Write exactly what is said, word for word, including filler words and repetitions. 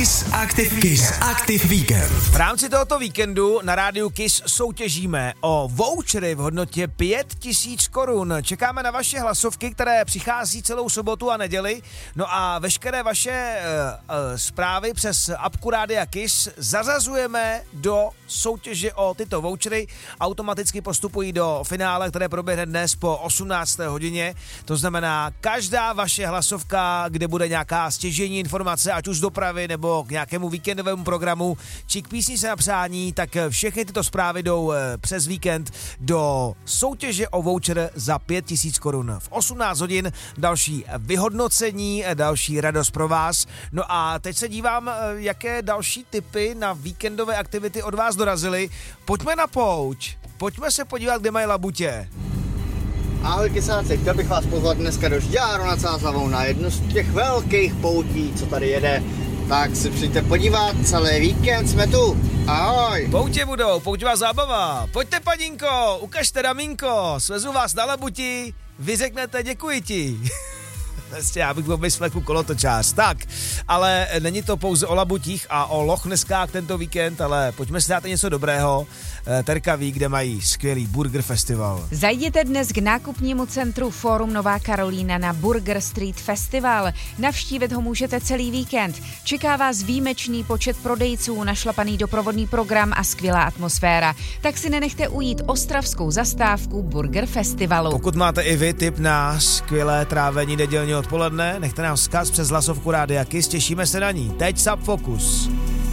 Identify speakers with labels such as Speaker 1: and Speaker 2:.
Speaker 1: Kiss Active Kiss Active Weekend.
Speaker 2: V rámci tohoto víkendu na rádiu Kiss soutěžíme o vouchery v hodnotě pět tisíc korun. Čekáme na vaše hlasovky, které přichází celou sobotu a neděli. No a veškeré vaše uh, uh, zprávy přes apku Rádia Kiss zařazujeme do soutěže o tyto vouchery. Automaticky postupují do finále, které proběhne dnes po osmnácté hodině. To znamená, každá vaše hlasovka, kde bude nějaká stěžejní informace, ať už z dopravy nebo k nějakému víkendovému programu, či k písni se na přání, tak všechny tyto zprávy jdou přes víkend do soutěže o voucher za pět tisíc korun. V osmnáct hodin další vyhodnocení, další radost pro vás. No a teď se dívám, jaké další tipy na víkendové aktivity od vás dorazily. Pojďme na pouť. Pojďme se podívat, kde mají labutě.
Speaker 3: Ahoj kysáci, chtěl bych vás pozvat dneska do Žďáru nad Sázavou na jednu z těch velkých poutí, co tady jede. Tak si přijďte podívat, celý víkend jsme tu. Ahoj.
Speaker 2: Poutě budou, pouťová zábava. Pojďte, padinko, ukažte ramínko, svezu vás na labuti, vy řeknete děkuji ti. Vlastně já bych byl bez fleku kolotočář. Tak, ale není to pouze o labutích a o Loch Neskách tento víkend, ale pojďme si dát něco dobrého. Terka ví, kde mají skvělý Burger Festival.
Speaker 4: Zajděte dnes k nákupnímu centru Fórum Nová Karolína na Burger Street Festival. Navštívit ho můžete celý víkend. Čeká vás výjimečný počet prodejců, našlapaný doprovodný program a skvělá atmosféra. Tak si nenechte ujít ostravskou zastávku Burger Festivalu.
Speaker 2: Pokud máte i vy tip na skvělé trávení nedělního odpoledne, nechte nám vzkaz přes hlasovku Rádia Kiss, těšíme se na ní. Teď Subfocus.